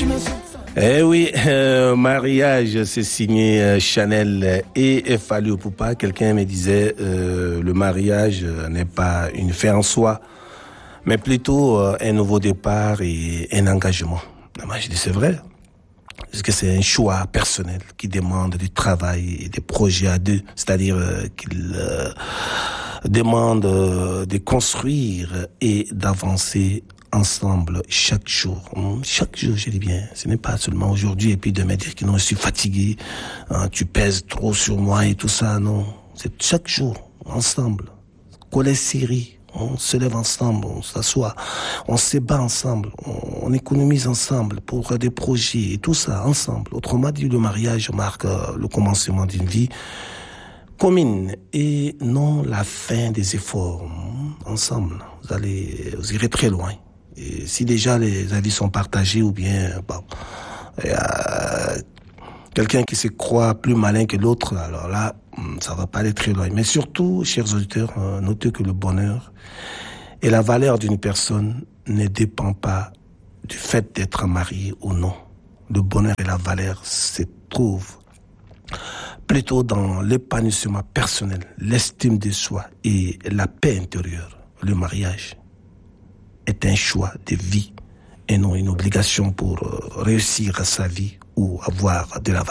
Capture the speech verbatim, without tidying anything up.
Eh oui, euh, mariage, c'est signé euh, Chanel et Fally Ipupa. Quelqu'un me disait, euh, le mariage euh, n'est pas une fin en soi, mais plutôt euh, un nouveau départ et un engagement. Moi, je dis, c'est vrai. Parce que c'est un choix personnel qui demande du travail et des projets à deux. C'est-à-dire euh, qu'il euh, demande euh, de construire et d'avancer ensemble chaque jour. Chaque jour, je dis bien. Ce n'est pas seulement aujourd'hui et puis de me dire que non, je suis fatigué, hein, tu pèses trop sur moi et tout ça. Non, c'est chaque jour, ensemble. Coller série. On se lève ensemble, on s'assoit, on se bat ensemble, on, on économise ensemble pour des projets et tout ça ensemble. Autrement dit, le mariage marque euh, le commencement d'une vie commune et non la fin des efforts. Ensemble, vous allez, vous irez très loin. Et si déjà les avis sont partagés ou bien, bon, il y a quelqu'un qui se croit plus malin que l'autre, alors là, ça va pas aller très loin. Mais surtout, chers auditeurs, notez que le bonheur et la valeur d'une personne ne dépend pas du fait d'être marié ou non. Le bonheur et la valeur se trouvent plutôt dans l'épanouissement personnel, l'estime de soi et la paix intérieure. Le mariage est un choix de vie et non une obligation pour réussir sa vie ou avoir de la valeur.